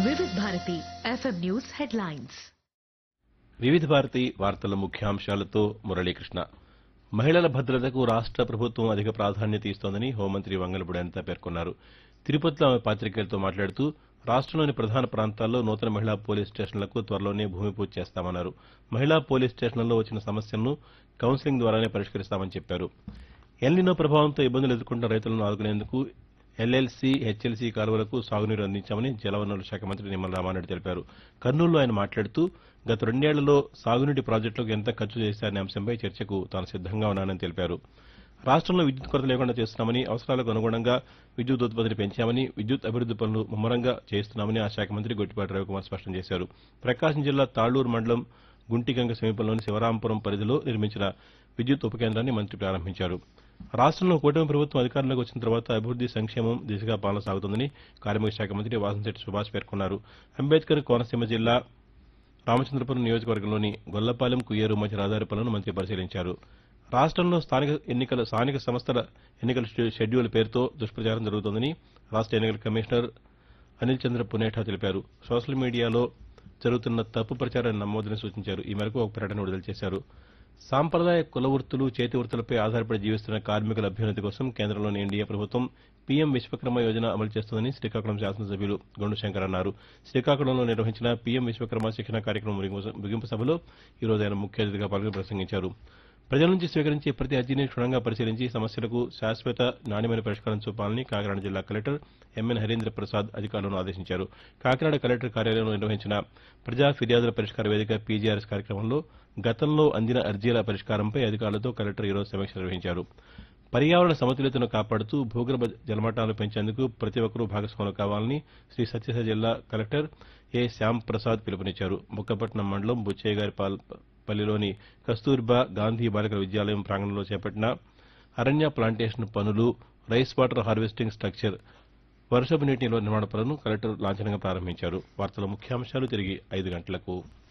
వివిధ Bharati FM news headlines. వివిధ భారతి వార్తల ముఖ్యాంశాలతో మురళీకృష్ణ. మహిళల భద్రతకు రాష్ట్ర ప్రభుత్వం అధిక ప్రాధాన్యత ఇస్తోందని హోంమంత్రి వంగలపూడి అనిత పేర్కొన్నారు. తిరుపతిలో ఆమె పాతికేయులతో మాట్లాడుతూ రాష్ట్రంలోని ప్రధాన ప్రాంతాల్లో నూతన మహిళా పోలీస్ స్టేషన్లకు త్వరలోనే భూమి పూజ చేస్తామన్నారు. మహిళా పోలీస్ స్టేషన్లలో వచ్చిన సమస్యలను కౌన్సిలింగ్ ద్వారానే పరిష్కరిస్తామని చెప్పారు. ఎల్నినో ప్రభావంతో ఇబ్బందులు ఎదుర్కొంటున్న రైతులను ఆదుకునేందుకు ఎల్ఎల్సీ, హెచ్ఎల్సీ కాలువలకు సాగునీరు అందించామని జలవనరుల శాఖ మంత్రి నిమ్మల రామారెడ్డి తెలిపారు. కర్నూలులో ఆయన మాట్లాడుతూ గత 2 ఏళ్లలో సాగునీటి ప్రాజెక్టులకు ఎంత ఖర్చు చేశారనే అంశంపై చర్చకు తాను సిద్దంగా ఉన్నానని తెలిపారు. రాష్ట్రంలో విద్యుత్ కొరత లేకుండా చేస్తున్నామని, అవసరాలకు అనుగుణంగా విద్యుత్ ఉత్పత్తిని పెంచామని, విద్యుత్ అభివృద్ది పనులు ముమ్మరంగా చేయిస్తున్నామని ఆ శాఖ మంత్రి గొట్టిపాటి రవికుమార్ స్పష్టం చేశారు. ప్రకాశం జిల్లా తాళ్లూరు మండలం గుంటిగంగ సమీపంలోని శివరాంపురం పరిధిలో నిర్మించిన విద్యుత్ ఉప కేంద్రాన్ని మంత్రి ప్రారంభించారు. రాష్ట్రంలో కూటమి ప్రభుత్వం అధికారంలోకి వచ్చిన తర్వాత అభివృద్ది, సంక్షేమం దిశగా పాలన సాగుతోందని కార్మిక శాఖ మంత్రి వాసంశెట్టి సుభాష్ పేర్కొన్నారు. అంబేద్కర్ కోనసీమ జిల్లా రామచంద్రపురం నియోజకవర్గంలోని గొల్లపాలెం, కుయ్యేరు మధ్య రహదారి పనులను మంత్రి పరిశీలించారు. రాష్ట్రంలో స్థానిక సంస్థల ఎన్నికల షెడ్యూల్ పేరుతో దుష్ప్రచారం జరుగుతోందని రాష్ట్ర ఎన్నికల కమిషనర్ అనిల్ చంద్ర పునేఠా తెలిపారు. సోషల్ మీడియాలో జరుగుతున్న తప్పు ప్రచారాన్ని నమ్మొద్దని సూచించారు. ఈ మేరకు ఒక ప్రకటన విడుదల చేశారు. సాంప్రదాయ కుల వృత్తులు, చేతి వృత్తులపై ఆధారపడి జీవిస్తున్న కార్మికుల అభ్యున్నతి కోసం కేంద్రంలోని ఎన్డీఏ ప్రభుత్వం పీఎం విశ్వకర్మ యోజన అమలు చేస్తోందని శ్రీకాకుళం శాసనసభ్యులు గొండు శంకర్ అన్నారు. శ్రీకాకుళంలో నిర్వహించిన పీఎం విశ్వకర్మ శిక్షణ కార్యక్రమం ముగింపు సభలో ఈ రోజు ఆయన ముఖ్య అతిథిగా పాల్గొని ప్రసంగించారు. ప్రజల నుంచి స్వీకరించే ప్రతి అర్జీని క్షుణ్ణంగా పరిశీలించి సమస్యలకు శాశ్వత, నాణ్యమైన పరిష్కారం చూపాలని కాకినాడ జిల్లా కలెక్టర్ ఎంఎన్ హరీంద్ర ప్రసాద్ అధికారులను ఆదేశించారు. కాకినాడ కలెక్టర్ కార్యాలయంలో నిర్వహించిన ప్రజా ఫిర్యాదుల పరిష్కార వేదిక పీజీఆర్ఎస్ కార్యక్రమంలో గతంలో అందిన అర్జీల పరిష్కారంపై అధికారులతో కలెక్టర్ ఈరోజు సమీక్ష నిర్వహించారు. పర్యావరణ సమతుల్యతను కాపాడుతూ భూగర్భ జలమట్టాలను పెంచేందుకు ప్రతి ఒక్కరూ భాగస్వాములు కావాలని శ్రీ సత్యసాయి జిల్లా కలెక్టర్ ఏ శ్యామ్ ప్రసాద్ పిలుపునిచ్చారు. బుక్కపట్నం మండలం బుచ్చయ్యగారిపల్లిలోని కస్తూర్బా గాంధీ బాలికల విద్యాలయం ప్రాంగణంలో చేపట్టిన అరణ్య ప్లాంటేషన్ పనులు, రైస్ వాటర్ హార్వెస్టింగ్ స్ట్రక్చర్, వర్షపు నీటి నిల్వ నిర్మాణ పనులను కలెక్టర్ లాంఛనంగా ప్రారంభించారు. వార్తల ముఖ్యాంశాలు తిరిగి 5 గంటలకు.